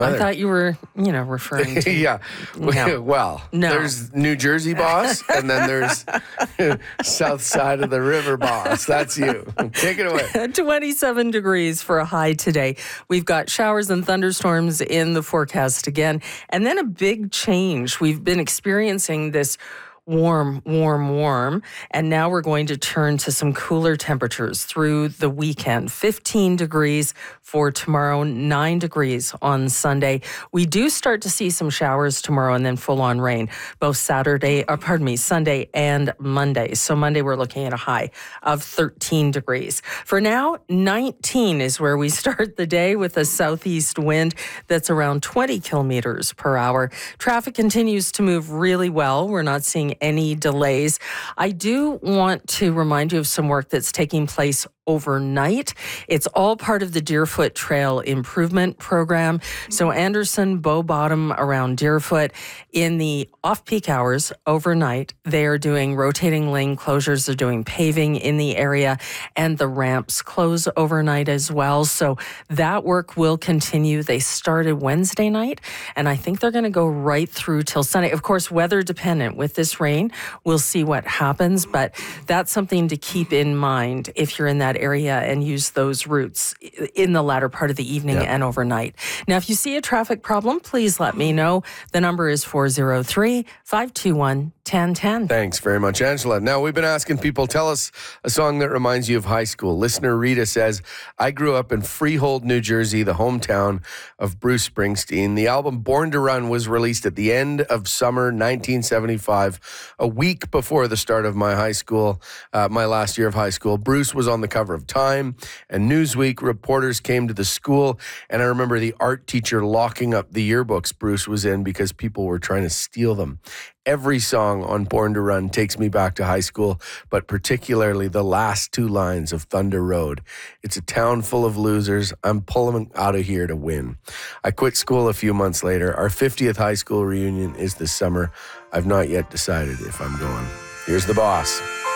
I thought you were, referring to... Yeah. No. Well, No. there's New Jersey boss, and then there's south side of the river boss. That's you. Take it away. 27 degrees for a high today. We've got showers and thunderstorms in the forecast again. And then a big change. We've been experiencing this warm. And now we're going to turn to some cooler temperatures through the weekend. 15 degrees for tomorrow, 9 degrees on Sunday. We do start to see some showers tomorrow and then full-on rain, both Sunday and Monday. So Monday we're looking at a high of 13 degrees. For now, 19 is where we start the day with a southeast wind that's around 20 kilometers per hour. Traffic continues to move really well. We're not seeing any delays. I do want to remind you of some work that's taking place overnight. It's all part of the Deerfoot Trail Improvement Program. So Anderson, Bow Bottom around Deerfoot, in the off-peak hours overnight, they are doing rotating lane closures. They're doing paving in the area, and the ramps close overnight as well. So that work will continue. They started Wednesday night, and I think they're going to go right through till Sunday. Of course, weather dependent with this rain. We'll see what happens, but that's something to keep in mind if you're in that area and use those routes in the latter part of the evening and overnight. Now, if you see a traffic problem, please let me know. The number is 403-521-1010. Thanks very much, Angela. Now, we've been asking people, tell us a song that reminds you of high school. Listener Rita says, I grew up in Freehold, New Jersey, the hometown of Bruce Springsteen. The album Born to Run was released at the end of summer 1975, a week before the start of my high school, my last year of high school. Bruce was on the cover of Time and Newsweek. Reporters came to the school, and I remember the art teacher locking up the yearbooks Bruce was in because people were trying to steal them. Every song on Born to Run takes me back to high school, but particularly the last two lines of Thunder Road. It's a town full of losers. I'm pulling out of here to win. I quit school a few months later. Our 50th high school reunion is this summer. I've not yet decided if I'm going. Here's the boss.